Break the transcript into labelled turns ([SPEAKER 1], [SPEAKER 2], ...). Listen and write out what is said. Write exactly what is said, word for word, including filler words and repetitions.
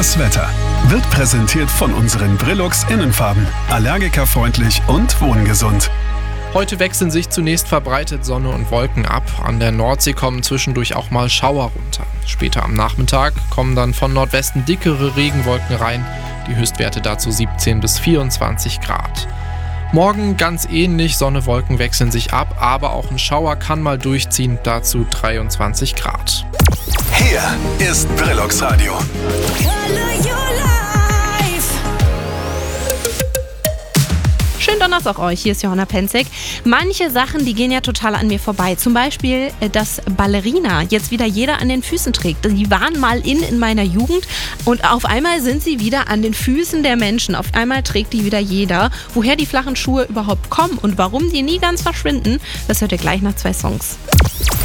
[SPEAKER 1] Das Wetter wird präsentiert von unseren Brillux Innenfarben. Allergikerfreundlich und wohngesund.
[SPEAKER 2] Heute wechseln sich zunächst verbreitet Sonne und Wolken ab. An der Nordsee kommen zwischendurch auch mal Schauer runter. Später am Nachmittag kommen dann von Nordwesten dickere Regenwolken rein. Die Höchstwerte dazu siebzehn bis vierundzwanzig Grad. Morgen ganz ähnlich, Sonne, Wolken wechseln sich ab, aber auch ein Schauer kann mal durchziehen, dazu dreiundzwanzig Grad.
[SPEAKER 1] Hier ist Brillux Radio.
[SPEAKER 3] Schönen Donnerstag euch, hier ist Johanna Penzig. Manche Sachen, die gehen ja total an mir vorbei. Zum Beispiel, dass Ballerina jetzt wieder jeder an den Füßen trägt. Die waren mal in in meiner Jugend und auf einmal sind sie wieder an den Füßen der Menschen. Auf einmal trägt die wieder jeder. Woher die flachen Schuhe überhaupt kommen und warum die nie ganz verschwinden, das hört ihr gleich nach zwei Songs.